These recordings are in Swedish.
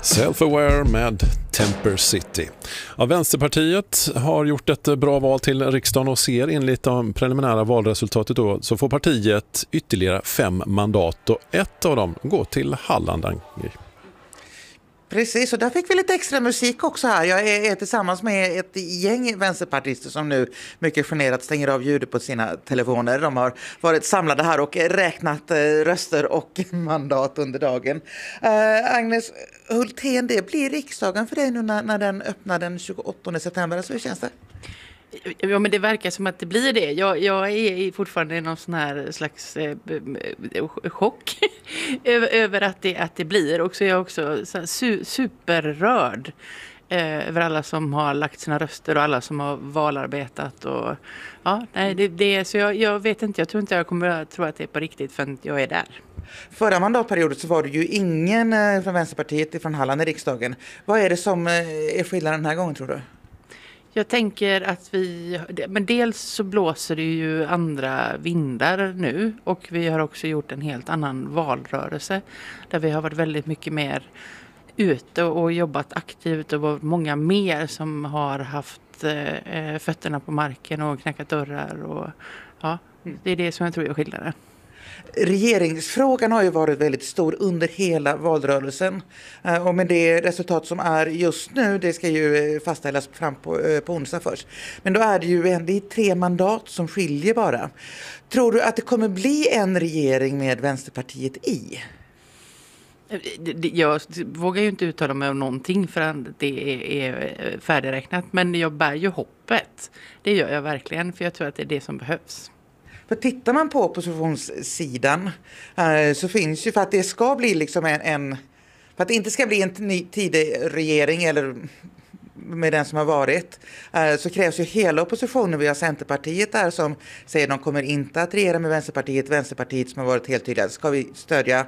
Self-Aware med Temper City. Ja, Vänsterpartiet har gjort ett bra val till riksdagen och ser enligt de preliminära valresultatet då, så får partiet ytterligare 5 mandat och ett av dem går till Halland. Precis, och där fick vi lite extra musik också här. Jag är tillsammans med ett gäng vänsterpartister som nu mycket generat stänger av ljudet på sina telefoner. De har varit samlade här och räknat röster och mandat under dagen. Agnes Hultén, det blir riksdagen för dig nu när den öppnar den 28 september. Så hur känns det? Ja, men det verkar som att det blir det. Jag är fortfarande i någon sån här slags chock över att det blir. Och så är jag också superrörd över alla som har lagt sina röster och alla som har valarbetat. Och, ja, nej, så jag vet inte, jag tror inte jag kommer att tro att det är på riktigt förrän jag är där. Förra mandatperioden så var det ju ingen från Vänsterpartiet från Halland i riksdagen. Vad är det som är skillnaden den här gången, tror du? Jag tänker att men dels så blåser det ju andra vindar nu och vi har också gjort en helt annan valrörelse där vi har varit väldigt mycket mer ute och jobbat aktivt och varit många mer som har haft fötterna på marken och knackat dörrar och ja, det är det som jag tror är skillnaden. Regeringsfrågan har ju varit väldigt stor under hela valrörelsen och med det resultat som är just nu, det ska ju fastställas fram på onsdag först. Men då är det ju ändå 3 mandat som skiljer bara. Tror du att det kommer bli en regering med Vänsterpartiet i? Jag vågar ju inte uttala mig om någonting för att det är färdigräknat, men jag bär ju hoppet. Det gör jag verkligen, för jag tror att det är det som behövs. För tittar man på oppositionssidan så finns ju, för att det ska bli liksom för att det inte ska bli en ny tidig regering eller med den som har varit, så krävs ju hela oppositionen. Vi har Centerpartiet där som säger att de kommer inte att regera med Vänsterpartiet som har varit helt tydliga. Ska vi stödja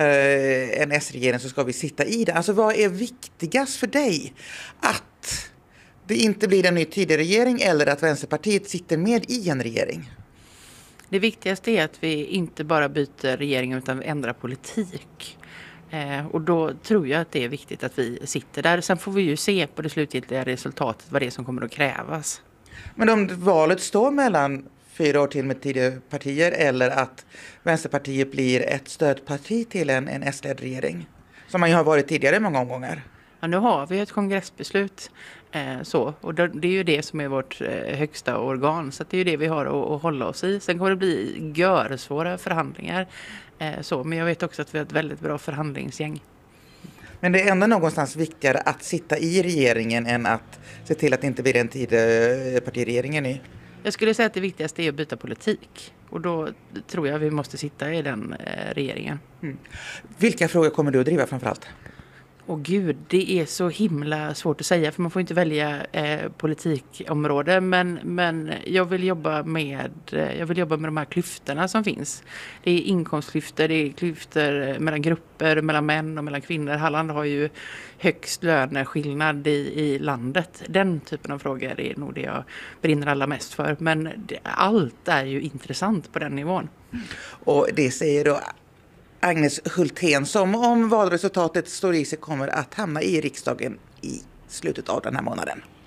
en S-regering så ska vi sitta i det. Alltså vad är viktigast för dig? Att det inte blir en ny tidig regering eller att Vänsterpartiet sitter med i en regering? Det viktigaste är att vi inte bara byter regering utan vi ändrar politik. Och då tror jag att det är viktigt att vi sitter där. Sen får vi ju se på det slutgiltiga resultatet vad det är som kommer att krävas. Men om valet står mellan 4 år till med tidiga partier eller att Vänsterpartiet blir ett stödparti till en S-ledd regering, som man ju har varit tidigare i många omgångar. Ja, nu har vi ett kongressbeslut och det är ju det som är vårt högsta organ, så det är ju det vi har att hålla oss i. Sen kommer det bli görsvåra förhandlingar, men jag vet också att vi har ett väldigt bra förhandlingsgäng. Men det är ändå någonstans viktigare att sitta i regeringen än att se till att det inte blir en partiregeringen i. Jag skulle säga att det viktigaste är att byta politik och då tror jag vi måste sitta i den regeringen. Vilka frågor kommer du att driva framförallt? Och gud, det är så himla svårt att säga för man får inte välja politikområde, men jag vill jobba med de här klyftorna som finns. Det är inkomstklyftor, det är klyftor mellan grupper, mellan män och mellan kvinnor. Halland har ju högst löneskillnad i landet. Den typen av frågor är nog det jag brinner allra mest för, men allt är ju intressant på den nivån. Och det säger då Agnes Hultén, som om valresultatet står i sig kommer att hamna i riksdagen i slutet av den här månaden.